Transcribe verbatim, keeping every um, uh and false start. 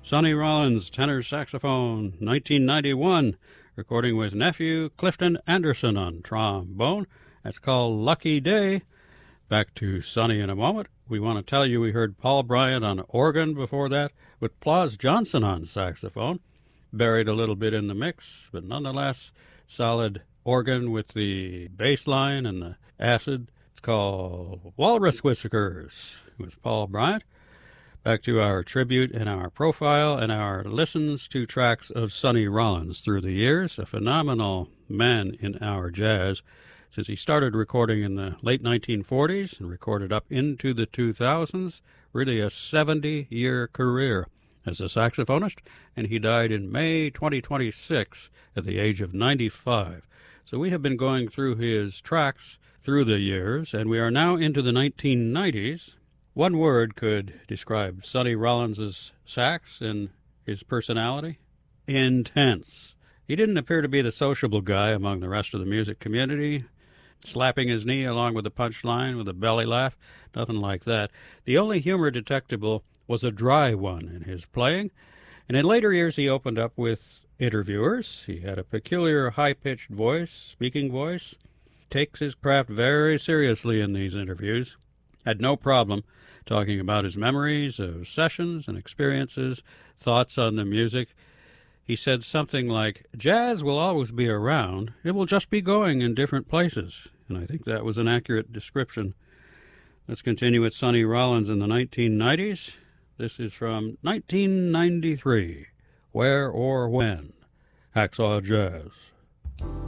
Sonny Rollins, tenor saxophone, nineteen ninety-one, recording with nephew Clifton Anderson on trombone. That's called Lucky Day. Back to Sonny in a moment. We want to tell you we heard Paul Bryant on organ before that, with Plas Johnson on saxophone. Buried a little bit in the mix, but nonetheless, solid organ with the bass line and the acid. It's called Walrus Whiskers with Paul Bryant. Back to our tribute and our profile and our listens to tracks of Sonny Rollins through the years, a phenomenal man in our jazz since he started recording in the late nineteen forties and recorded up into the two thousands, really a seventy-year career as a saxophonist, and he died in May twenty twenty-six at the age of ninety-five. So we have been going through his tracks through the years, and we are now into the nineteen nineties. One word could describe Sonny Rollins' sax and his personality: intense. He didn't appear to be the sociable guy among the rest of the music community, slapping his knee along with a punchline with a belly laugh, nothing like that. The only humor detectable was a dry one in his playing, and in later years he opened up with interviewers. He had a peculiar high-pitched voice, speaking voice, takes his craft very seriously in these interviews, had no problem talking about his memories of sessions and experiences, thoughts on the music. He said something like, "Jazz will always be around. It will just be going in different places." And I think that was an accurate description. Let's continue with Sonny Rollins in the nineteen nineties. This is from nineteen ninety-three, Where or When, Hacksaw Jazz.